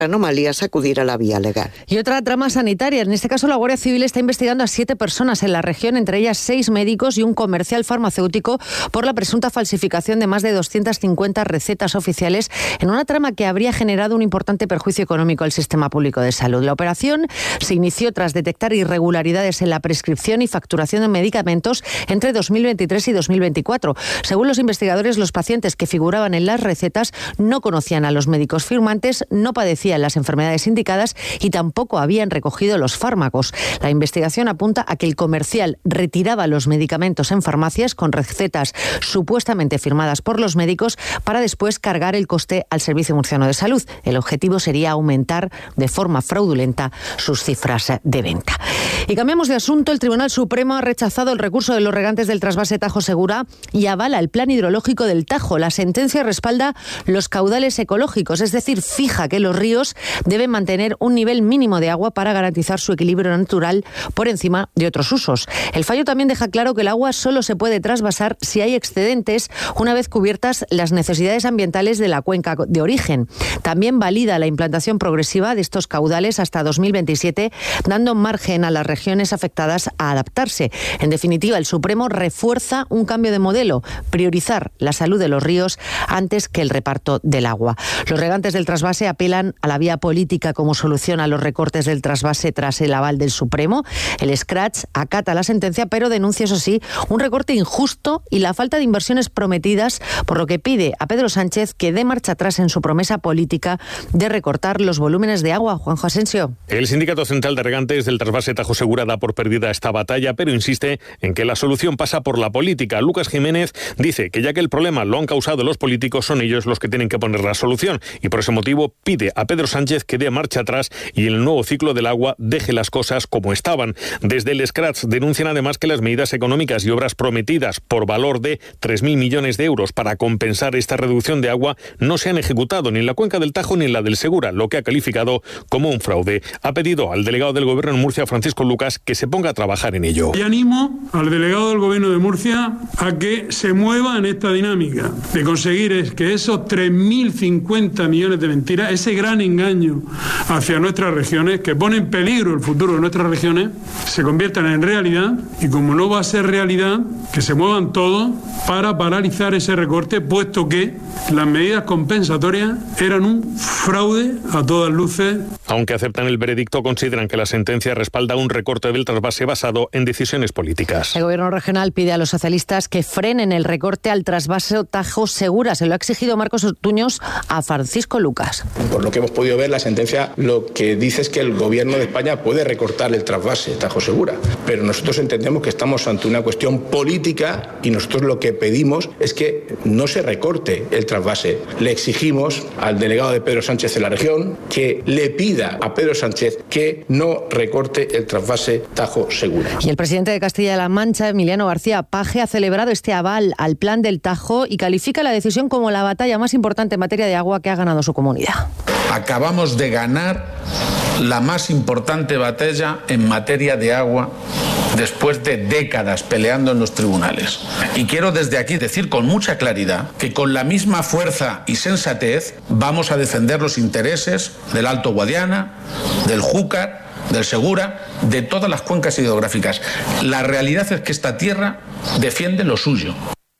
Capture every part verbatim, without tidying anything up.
anomalías acudir a la vía legal. Y otra trama sanitaria. En este caso, la Guardia Civil está investigando a siete personas en la región, entre ellas seis médicos y un comercial farmacéutico, por la presunta falsificación de más de doscientas cincuenta recetas oficiales en una trama que habría generado un importante perjuicio económico al sistema público de salud. La operación se inició tras detectar irregularidades en la prescripción y facturación de medicamentos entre dos mil veintitrés y dos mil veinticuatro. Según los investigadores, los pacientes que figuraban en las recetas no conocían a los médicos firmantes, no padecían las enfermedades indicadas y tampoco habían recogido los fármacos. La investigación apunta a que el comercial retiraba los medicamentos en farmacias con recetas supuestamente firmadas por los médicos para después cargar el coste al Servicio Murciano de Salud. El objetivo sería aumentar de forma fraudulenta sus cifras de venta. Y cambiamos de asunto. El Tribunal Supremo ha rechazado el recurso de los regantes del trasvase Tajo Segura y avala el plan hidrológico del Tajo. La sentencia respalda los caudales ecológicos, es decir, fija que los ríos deben mantener un nivel mínimo de agua para garantizar su equilibrio natural por encima de otros usos. El fallo también deja claro que el agua solo se puede trasvasar si hay excedentes, una vez cubiertas las necesidades ambientales de la cuenca de origen. También valida la implantación progresiva de estos caudales hasta dos mil veintisiete, dando margen a las regiones afectadas a adaptarse. En definitiva, el Supremo refuerza un cambio de modelo, priorizar la salud de los ríos antes que el reparto del agua. Los regantes del trasvase apelan a la vía política como solución a los recortes del trasvase tras el aval del Supremo. El Scratch acata la sentencia, pero denuncia, eso sí, un recorte injusto y la falta de inversiones prometidas, por lo que pide a Pedro Sánchez que dé marcha atrás en su promesa política de recortar los volúmenes de agua. Juanjo Asensio. El Sindicato Central de Regantes del Trasvase Tajo Segura da por perdida esta batalla, pero insiste en que la solución pasa por la política. Lucas Jiménez dice que ya que el problema lo han causado los políticos, son ellos los que tienen que poner la solución, y por ese motivo pide a Pedro Sánchez que dé marcha atrás y en el nuevo ciclo del agua deje las cosas como estaban. Desde el Scratch denuncian además que las medidas económicas y obras prometidas por valor de tres mil millones de euros para compensar esta reducción de agua no se han ejecutado ni en la cuenca del Tajo ni en la del Segura, lo que ha calificado como un fraude. Ha pedido al delegado del Gobierno en Murcia, Francisco Lucas, que se ponga a trabajar en ello. Y animo al delegado del Gobierno de Murcia a que se mueva en esta dinámica de conseguir es que esos tres mil cincuenta millones de mentiras, ese gran engaño hacia nuestras regiones, que pone en peligro el futuro de nuestras regiones, se conviertan en realidad, y como no va a ser realidad, que se muevan todos para paralizar ese recorte, puesto que las medidas compensatorias eran un fraude a todas luces. Aunque aceptan el veredicto, consideran que la sentencia respalda un recorte del trasvase basado en decisiones políticas. El Gobierno regional pide a los socialistas que frenen el recorte al trasvase Tajo Segura. Se lo ha exigido Marcos Ortuños a Francisco Lucas. Por lo que hemos podido ver, la sentencia lo que dice es que el Gobierno de España puede recortar el trasvase Tajo Segura, pero nosotros entendemos que estamos ante una cuestión política y nosotros lo que pedimos es que no se recorte el trasvase. Le exigimos al delegado de Pedro Sánchez en la región que le pida a Pedro Sánchez que no recorte el trasvase Tajo Segura. Y el presidente de Castilla-La Mancha, Emiliano García Paje, ha celebrado este aval al plan del Tajo y califica la decisión como la batalla más importante en materia de agua que ha ganado su comunidad. Acabamos de ganar la más importante batalla en materia de agua después de décadas peleando en los tribunales. Y quiero desde aquí decir con mucha claridad que con la misma fuerza y sensatez vamos a defender los intereses del Alto Guadiana, del Júcar, del Segura, de todas las cuencas hidrográficas. La realidad es que esta tierra defiende lo suyo.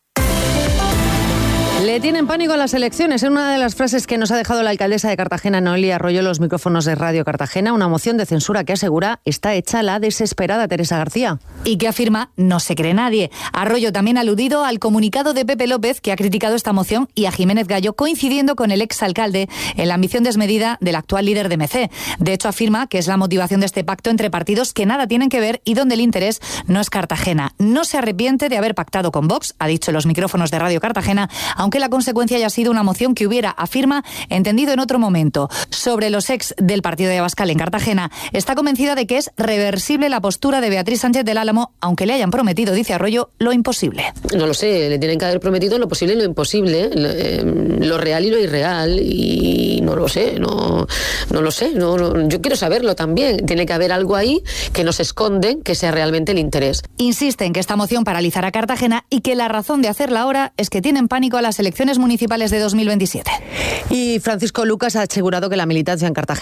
Le tienen pánico a las elecciones. Es una de las frases que nos ha dejado la alcaldesa de Cartagena, Noelia Arroyo, los micrófonos de Radio Cartagena. Una moción de censura que asegura está hecha la desesperada Teresa García. Y que afirma no se cree nadie. Arroyo también ha aludido al comunicado de Pepe López, que ha criticado esta moción, y a Jiménez Gallo, coincidiendo con el exalcalde en la ambición desmedida del actual líder de M C. De hecho, afirma que es la motivación de este pacto entre partidos que nada tienen que ver y donde el interés no es Cartagena. No se arrepiente de haber pactado con Vox, ha dicho en los micrófonos de Radio Cartagena, aunque la consecuencia haya sido una moción que hubiera, afirma, entendido en otro momento. Sobre los ex del partido de Abascal en Cartagena, está convencida de que es reversible la postura de Beatriz Sánchez del Álamo, aunque le hayan prometido, dice Arroyo, lo imposible. No lo sé, le tienen que haber prometido lo posible y lo imposible, lo real y lo irreal, y no lo sé, no, no lo sé, no, no, yo quiero saberlo también. Tiene que haber algo ahí que nos esconde que sea realmente el interés. Insiste en que esta moción paralizará Cartagena y que la razón de hacerla ahora es que tienen pánico a las elecciones elecciones municipales de dos mil veintisiete. Y Francisco Lucas ha asegurado que la militancia en Cartagena